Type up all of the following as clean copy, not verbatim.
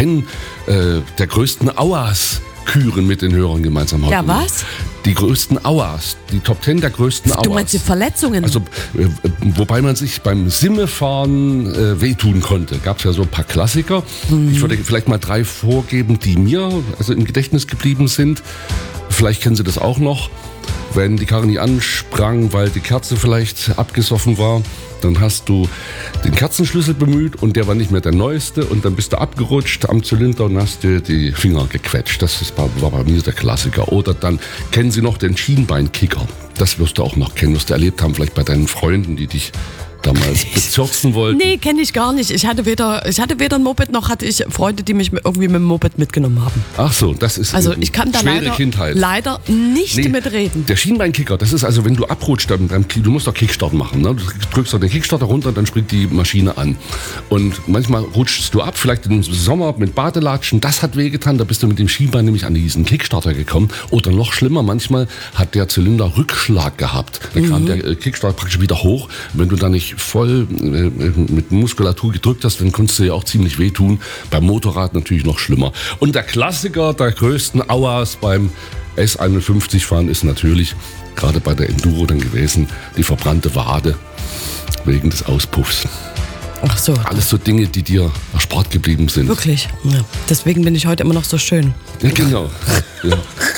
10 der größten Auas küren mit den Hörern gemeinsam heute. Ja, was? Die größten Auas, die Top 10 der größten Auas. Du meinst die Verletzungen? Also, wobei man sich beim Simmefahren wehtun konnte. Gab es ja so ein paar Klassiker. Ich würde vielleicht mal 3 vorgeben, die mir also im Gedächtnis geblieben sind. Vielleicht kennen Sie das auch noch. Wenn die Karre nicht ansprang, weil die Kerze vielleicht abgesoffen war, dann hast du den Kerzenschlüssel bemüht und der war nicht mehr der neueste und dann bist du abgerutscht am Zylinder und hast dir die Finger gequetscht. War bei mir der Klassiker. Oder dann kennen Sie noch den Schienbeinkicker. Das wirst du auch noch kennen, wirst du erlebt haben, vielleicht bei deinen Freunden, die dich damals bezirzen wollten. Nee, kenne ich gar nicht. Ich hatte weder ein Moped, noch hatte ich Freunde, die mich irgendwie mit dem Moped mitgenommen haben. Ach so, das ist also ich kann da leider nicht mitreden. Der Schienbeinkicker, das ist also, wenn du abrutscht, du musst doch Kickstart machen. Ne? Du drückst doch den Kickstarter runter, dann springt die Maschine an. Und manchmal rutschst du ab, vielleicht im Sommer mit Badelatschen, das hat wehgetan, da bist du mit dem Schienbein nämlich an diesen Kickstarter gekommen. Oder noch schlimmer, manchmal hat der Zylinder Rückschlag gehabt. Dann kam der Kickstarter praktisch wieder hoch. Wenn du dann nicht voll mit Muskulatur gedrückt hast, dann konntest du ja auch ziemlich wehtun. Beim Motorrad natürlich noch schlimmer. Und der Klassiker der größten Auas beim S51 fahren ist natürlich, gerade bei der Enduro dann gewesen, die verbrannte Wade wegen des Auspuffs. Ach so. Alles so Dinge, die dir erspart geblieben sind. Wirklich? Ja. Deswegen bin ich heute immer noch so schön. Ja, genau. Ja.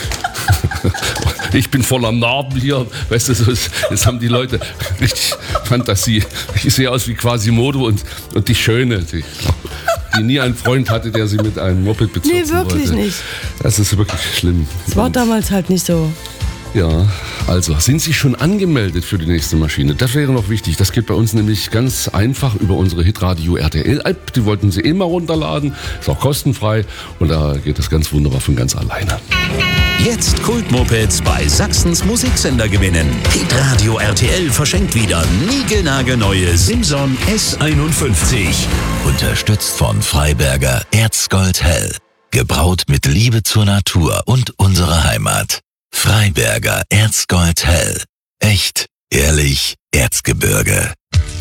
Ich bin voller Narben hier, weißt du, jetzt haben die Leute richtig Fantasie. Ich sehe aus wie Quasimodo und die Schöne, die nie einen Freund hatte, der sie mit einem Moped bezirzen wollte. Nee, wirklich nicht. Das ist wirklich schlimm. Das war damals halt nicht so. Ja, also sind Sie schon angemeldet für die nächste Maschine? Das wäre noch wichtig. Das geht bei uns nämlich ganz einfach über unsere Hitradio RTL-App. Die wollten Sie immer runterladen. Ist auch kostenfrei und da geht das ganz wunderbar von ganz alleine. Jetzt Kultmopeds bei Sachsens Musiksender gewinnen. Hitradio RTL verschenkt wieder niegelnagelneue Simson S51. Unterstützt von Freiberger Erzgold Hell. Gebraut mit Liebe zur Natur und unserer Heimat. Freiberger Erzgold Hell. Echt, ehrlich, Erzgebirge.